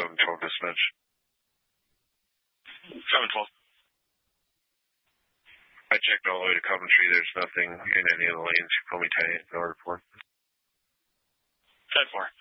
712 dispatch. 712. I checked all the way to Coventry. There's nothing in any of the lanes. You pull me tight. No report. 10-4.